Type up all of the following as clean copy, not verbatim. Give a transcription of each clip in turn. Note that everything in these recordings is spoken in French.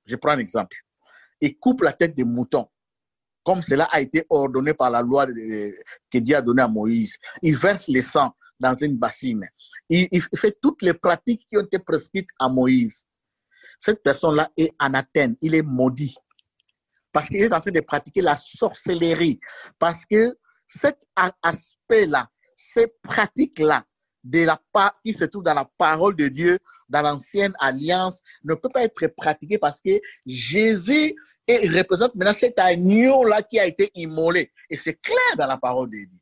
je prends un exemple, ils coupent la tête des moutons, comme cela a été ordonné par la loi que Dieu a donnée à Moïse. Il verse le sang dans une bassine. Il fait toutes les pratiques qui ont été prescrites à Moïse. Cette personne-là est anathème, il est maudit. Parce qu'il est en train de pratiquer la sorcellerie. Parce que cet aspect-là, ces pratiques-là, qui se trouvent dans la parole de Dieu, dans l'ancienne alliance, ne peut pas être pratiqué parce que Jésus représente maintenant cet agneau-là qui a été immolé. Et c'est clair dans la parole de Dieu.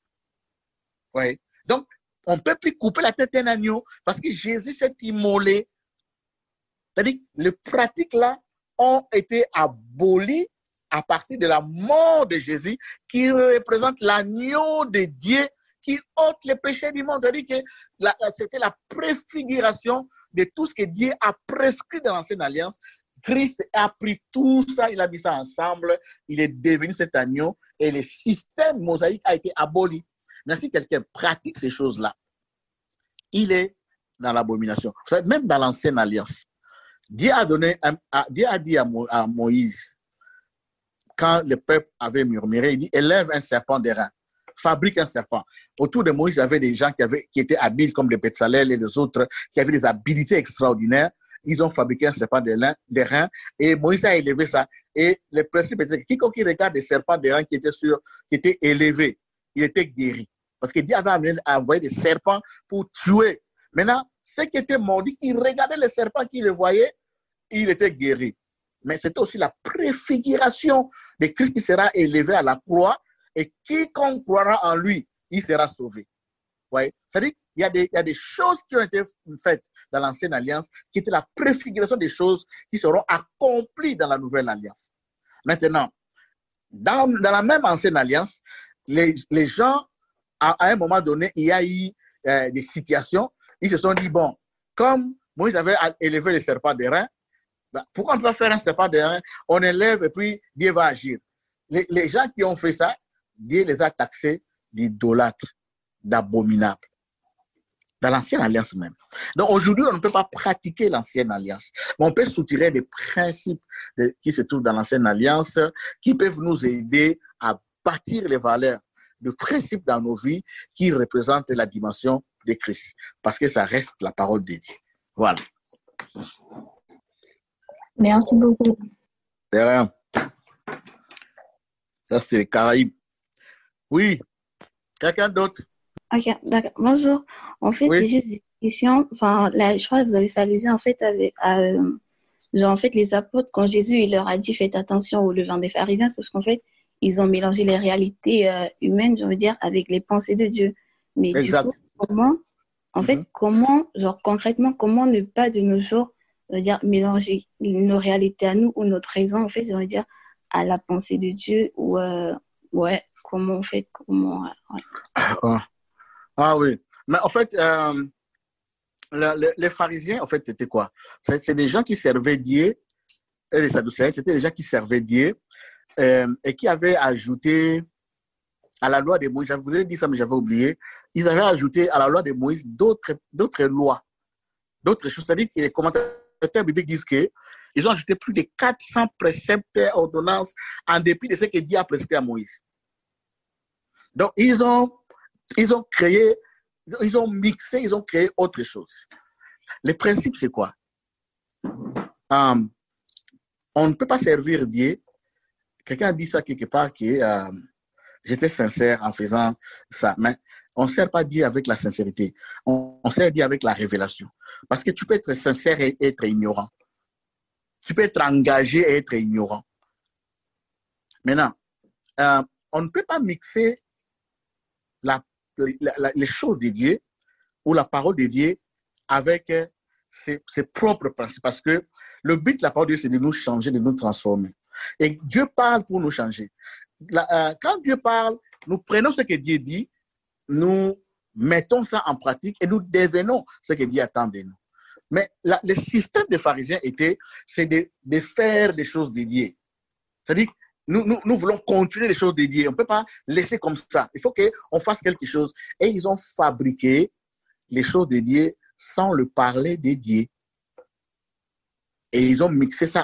Oui. Donc, on ne peut plus couper la tête d'un agneau parce que Jésus s'est immolé. C'est-à-dire que les pratiques-là ont été abolies à partir de la mort de Jésus qui représente l'agneau de Dieu qui ôte les péchés du monde. C'est-à-dire que c'était la préfiguration de tout ce que Dieu a prescrit dans l'ancienne alliance. Christ a pris tout ça, il a mis ça ensemble, il est devenu cet agneau et le système mosaïque a été aboli. Mais si quelqu'un pratique ces choses-là, il est dans l'abomination. Même dans l'ancienne alliance, Dieu a dit à Moïse, quand le peuple avait murmuré, il dit, élève un serpent d'airain, fabrique un serpent. Autour de Moïse, il y avait des gens qui étaient habiles comme des Bétzalel et des autres, qui avaient des habilités extraordinaires. Ils ont fabriqué un serpent d'airain et Moïse a élevé ça. Et le principe était que quiconque regarde des serpents d'airain qui étaient élevés, il était guéri. Parce que Dieu avait envoyé des serpents pour tuer. Maintenant, ceux qui étaient maudits, qui regardaient les serpents, qui les voyaient, il était guéri. Mais c'était aussi la préfiguration de Christ qui sera élevé à la croix et quiconque croira en lui, il sera sauvé. Ouais. C'est-à-dire qu'il y a des choses qui ont été faites dans l'ancienne alliance qui étaient la préfiguration des choses qui seront accomplies dans la nouvelle alliance. Maintenant, dans la même ancienne alliance, les gens, à un moment donné, il y a eu des situations, ils se sont dit, bon, comme Moïse avait élevé les serpents d'airain, pourquoi on ne peut pas faire un serpent d'airain? On élève et puis Dieu va agir. Les gens qui ont fait ça, Dieu les a taxés d'idolâtres, d'abominables. Dans l'ancienne alliance même. Donc aujourd'hui, on ne peut pas pratiquer l'ancienne alliance. Mais on peut soutirer des principes qui se trouvent dans l'ancienne alliance qui peuvent nous aider à bâtir les valeurs, de principes dans nos vies qui représentent la dimension de Christ. Parce que ça reste la parole de Dieu. Voilà. Merci beaucoup. C'est rien. Ça, c'est les Caraïbes. Oui. Quelqu'un d'autre? Ok, d'accord. Bonjour. En fait, Oui. c'est juste des questions. Enfin, là, je crois que vous avez fait allusion en fait genre en fait les apôtres quand Jésus il leur a dit faites attention au levain des pharisiens, sauf qu'en fait ils ont mélangé les réalités humaines, je veux dire, avec les pensées de Dieu. Mais Exact. du coup, comment, genre concrètement, comment ne pas de nos jours, je veux dire, mélanger nos réalités à nous ou notre raison, en fait, je veux dire, à la pensée de Dieu ou ouais, comment on fait, comment. Ouais. Ah oui. Mais en fait, les pharisiens, en fait, c'était quoi? C'est des gens qui servaient Dieu, et les sadducéens, c'était des gens qui servaient Dieu et qui avaient ajouté à la loi de Moïse, je voulais dire ça, mais j'avais oublié, ils avaient ajouté à la loi de Moïse d'autres lois, d'autres choses. C'est-à-dire que les commentateurs bibliques disent qu'ils ont ajouté plus de 400 préceptes, ordonnances, en dépit de ce que Dieu a prescrit à Moïse. Donc, ils ont créé, ils ont mixé, ils ont créé autre chose. Le principe, c'est quoi? On ne peut pas servir Dieu. Quelqu'un a dit ça quelque part, que j'étais sincère en faisant ça. Mais on ne sert pas Dieu avec la sincérité. On sert Dieu avec la révélation. Parce que tu peux être sincère et être ignorant. Tu peux être engagé et être ignorant. Maintenant, on ne peut pas mixer les choses de Dieu ou la parole de Dieu avec ses propres principes. Parce que le but de la parole de Dieu, c'est de nous changer, de nous transformer. Et Dieu parle pour nous changer. Quand Dieu parle, nous prenons ce que Dieu dit, nous mettons ça en pratique et nous devenons ce que Dieu attend de nous. Mais le système des pharisiens c'est de faire des choses de Dieu. C'est-à-dire, nous voulons continuer les choses de Dieu. On ne peut pas laisser comme ça. Il faut qu'on fasse quelque chose. Et ils ont fabriqué les choses de Dieu sans le parler de Dieu. Et ils ont mixé ça